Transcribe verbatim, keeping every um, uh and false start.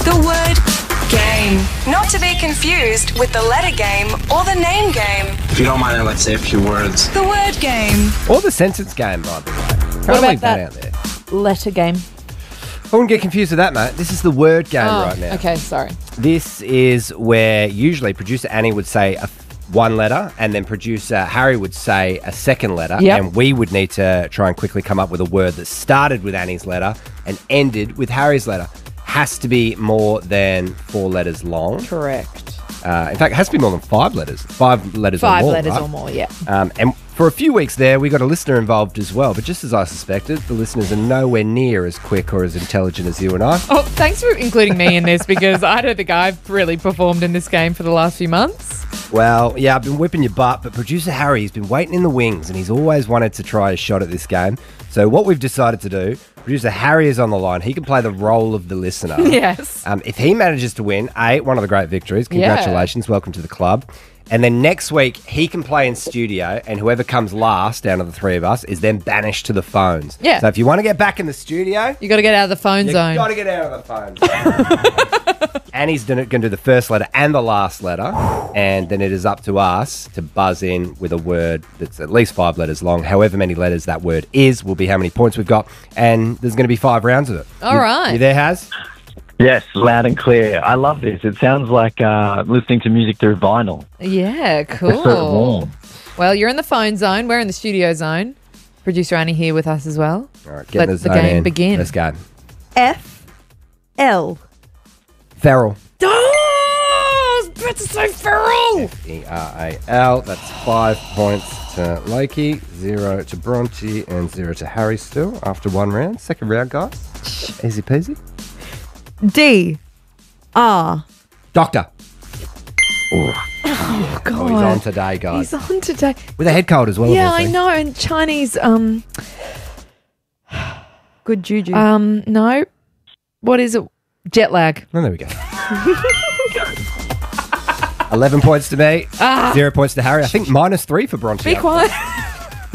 The word game. Not to be confused with the letter game or the name game. If you don't mind, let's say a few words. The word game. Or the sentence game, by the way. Can't What about leave that that? out there. Letter game. I wouldn't get confused with that, mate. This is the word game Oh, right now. okay, sorry. This is where usually producer Annie would say a one letter and then producer Harry would say a second letter, Yep. and we would need to try and quickly come up with a word that started with Annie's letter and ended with Harry's letter. Has to be more than four letters long. Correct. Uh, in fact, it has to be more than five letters. Five letters Five or more, letters right? or more, yeah. Um, and for a few weeks there, we got a listener involved as well. But just as I suspected, the listeners are nowhere near as quick or as intelligent as you and I. Oh, thanks for including me in this because I don't think I've really performed in this game for the last few months. Well, yeah, I've been whipping your butt, but producer Harry has been waiting in the wings and he's always wanted to try a shot at this game. So what we've decided to do, producer Harry is on the line. He can play the role of the listener. Yes. Um, if he manages to win, A, one of the great victories. Congratulations. Welcome to the club. And then next week, he can play in studio, and whoever comes last out of the three of us is then banished to the phones. Yeah. So if you want to get back in the studio, You got to get out of the phone you zone. got to get out of the phone. Annie's going to do the first letter and the last letter, and then it is up to us to buzz in with a word that's at least five letters long. However many letters that word is will be how many points we've got, and there's going to be five rounds of it. All you, right. You there, Haz? Yes, loud and clear. I love this. It sounds like uh, listening to music through vinyl. Yeah, It's sort of cool. warm. Well, you're in the phone zone. We're in the studio zone. Producer Annie here with us as well. All right, get Let the, the zone game in. begin. Let's go. F L. Feral. Oh, that's so feral. E R A L. That's five points to Loki, zero to Bronte, and zero to Harry still after one round. Second round, guys. Easy peasy. D R. Doctor. Oh, Oh, God. he's on today, guys. He's on today. With a head cold as well. Yeah, of all I things. know. And Chinese, um, Good juju. um, no. What is it? Jet lag. Oh, there we go. eleven points to me, Ah. zero points to Harry. I think minus three for Bronte. Be quiet.